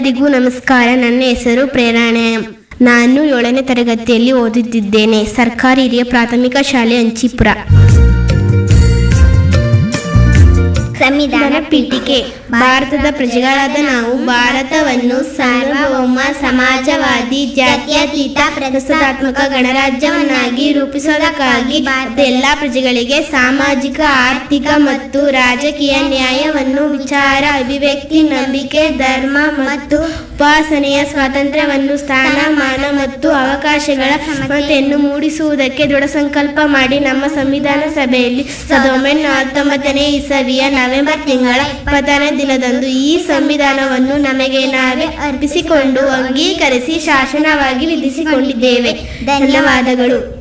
ಎಲ್ಲರಿಗೂ ನಮಸ್ಕಾರ. ನನ್ನ ಹೆಸರು ಪ್ರೇರಣೆ. ನಾನು 7ನೇ ತರಗತಿಯಲ್ಲಿ ಓದುತ್ತಿದ್ದೇನೆ. ಸರ್ಕಾರಿ ಹಿರಿಯ ಪ್ರಾಥಮಿಕ ಶಾಲೆ ಅಂಚಿಪುರ. ಸಂವಿಧಾನ ಪೀಠಿಕೆ. ಭಾರತದ ಪ್ರಜೆಗಳಾದ ನಾವು ಭಾರತವನ್ನು ಸಾರ್ವಭೌಮ ಸಮಾಜವಾದಿ ಜಾತ್ಯತೀತ ಪ್ರಜಾಸತ್ತಾತ್ಮಕ ಗಣರಾಜ್ಯವನ್ನಾಗಿ ರೂಪಿಸುವುದಕ್ಕಾಗಿ ಎಲ್ಲ ಪ್ರಜೆಗಳಿಗೆ ಸಾಮಾಜಿಕ, ಆರ್ಥಿಕ ಮತ್ತು ರಾಜಕೀಯ ನ್ಯಾಯವನ್ನು, ವಿಚಾರ, ಅಭಿವ್ಯಕ್ತಿ, ನಂಬಿಕೆ, ಧರ್ಮ ಮತ್ತು ಉಪಾಸನೆಯ ಸ್ವಾತಂತ್ರ್ಯವನ್ನು, ಸ್ಥಾನಮಾನ ಮತ್ತು ಅವಕಾಶಗಳ ಸಮತೆಯನ್ನು ಮೂಡಿಸುವುದಕ್ಕೆ ದೃಢ ಸಂಕಲ್ಪ ಮಾಡಿ ನಮ್ಮ ಸಂವಿಧಾನ ಸಭೆಯಲ್ಲಿ 1919ನೇ ಇಸವಿಯ ನವೆಂಬರ್ ತಿಂಗಳ 20ನೇ ದಿನದಂದು ಈ ಸಂವಿಧಾನವನ್ನು ನಮಗೆ ನಾವೇ ಅರ್ಪಿಸಿಕೊಂಡು ಅಂಗೀಕರಿಸಿ ಶಾಸನವಾಗಿ ವಿಧಿಸಿಕೊಂಡಿದ್ದೇವೆ. ಧನ್ಯವಾದಗಳು.